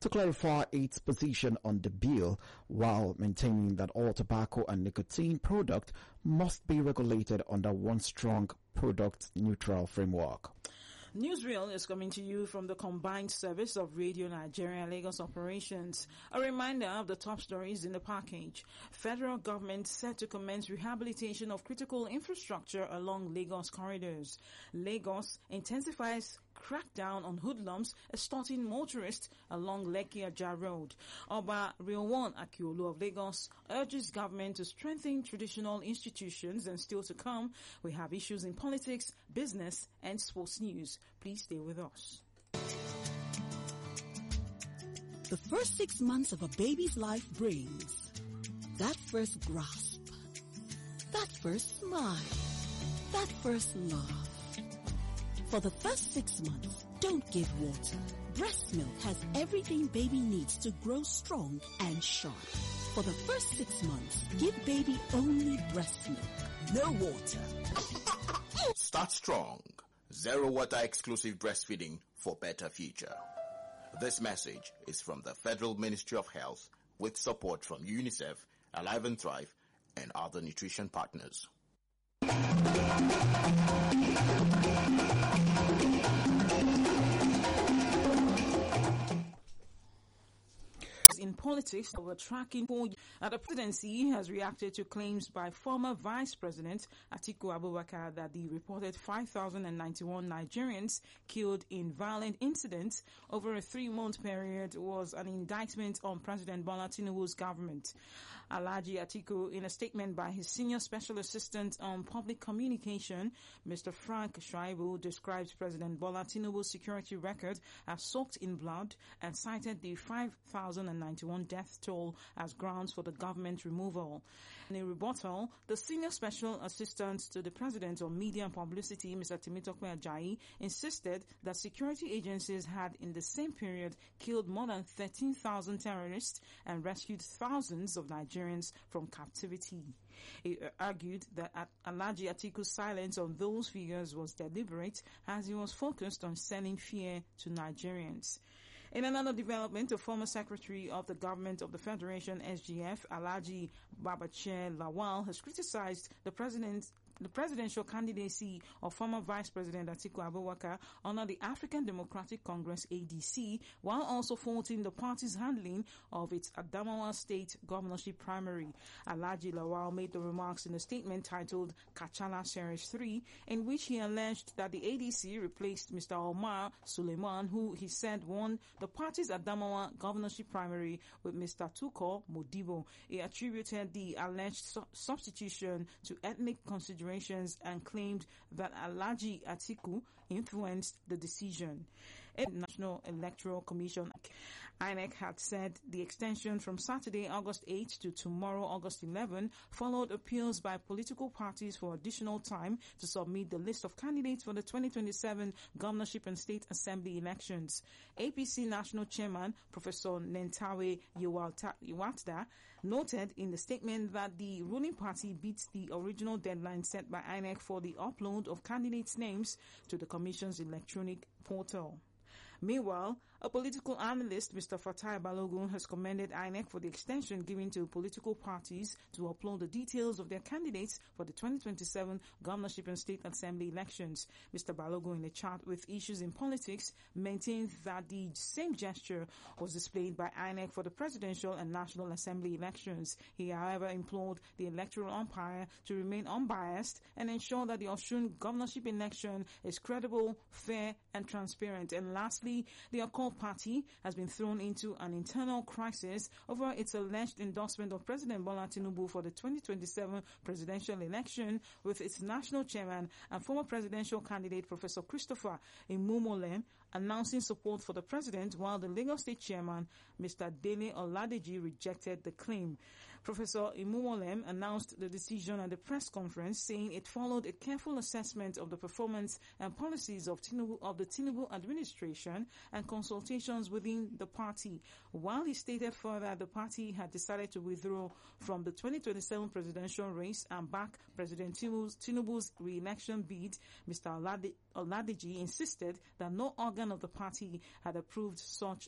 to clarify its position on the bill while maintaining that all tobacco and nicotine products must be regulated under one strong product-neutral framework. Newsreel is coming to you from the combined service of Radio Nigeria Lagos operations. A reminder of the top stories in the package. Federal government set to commence rehabilitation of critical infrastructure along Lagos corridors. Lagos intensifies crackdown on hoodlums extorting motorists along Lekki-Ajah Road. Oba Rilwan Akiolu of Lagos urges government to strengthen traditional institutions. And still to come, we have issues in politics, business and sports news. Please stay with us. The first 6 months of a baby's life brings that first grasp, that first smile, that first love. For the first 6 months, don't give water. Breast milk has everything baby needs to grow strong and sharp. For the first 6 months, give baby only breast milk, no water. Start strong. Zero water exclusive breastfeeding for better future. This message is from the Federal Ministry of Health with support from UNICEF, Alive and Thrive, and other nutrition partners. In politics, we're tracking the presidency has reacted to claims by former Vice President Atiku Abubakar that the reported 5,091 Nigerians killed in violent incidents over a 3-month period was an indictment on President Bola Tinubu's government. Alhaji Atiku, in a statement by his senior special assistant on public communication, Mr. Frank Shaibu, describes President Bola Tinubu's security record as soaked in blood and cited the 5,091 death toll as grounds for the government removal. In a rebuttal, the senior special assistant to the president on media and publicity, Mr. Temitope Ajayi, insisted that security agencies had in the same period killed more than 13,000 terrorists and rescued thousands of Nigerians from captivity. He argued that Alhaji Atiku's silence on those figures was deliberate as he was focused on selling fear to Nigerians. In another development, the former Secretary of the Government of the Federation, SGF, Alhaji Babachir Lawal, has criticized the presidential candidacy of former Vice President Atiku Abubakar under the African Democratic Congress ADC, while also faulting the party's handling of its Adamawa State governorship primary. Alhaji Lawal made the remarks in a statement titled Kachala Series 3, in which he alleged that the ADC replaced Mr. Omar Suleiman, who he said won the party's Adamawa governorship primary with Mr. Tuko Modibo. He attributed the alleged substitution to ethnic considerations and claimed that Alhaji Atiku influenced the decision. The National Electoral Commission, INEC, had said the extension from Saturday, August 8 to tomorrow, August 11, followed appeals by political parties for additional time to submit the list of candidates for the 2027 governorship and state assembly elections. APC National Chairman, Professor Nentawe Iwatda, noted in the statement that the ruling party beat the original deadline set by INEC for the upload of candidates' names to the Commission's electronic portal. Meanwhile, a political analyst, Mr. Fatai Balogun, has commended INEC for the extension given to political parties to upload the details of their candidates for the 2027 governorship and state assembly elections. Mr. Balogun, in a chat with Issues in Politics, maintained that the same gesture was displayed by INEC for the presidential and national assembly elections. He, however, implored the electoral umpire to remain unbiased and ensure that the Osun governorship election is credible, fair, and transparent. And lastly, the Accord Party has been thrown into an internal crisis over its alleged endorsement of President Bola Tinubu for the 2027 presidential election, with its national chairman and former presidential candidate Professor Christopher Imumolem announcing support for the president, while the Lagos State chairman, Mr. Dele Oladeji, rejected the claim. Professor Imumolem announced the decision at the press conference, saying it followed a careful assessment of the performance and policies of the Tinubu administration and consultations within the party. While he stated further the party had decided to withdraw from the 2027 presidential race and back President Tinubu's re-election bid, Mr. Oladeji insisted that no organ of the party had approved such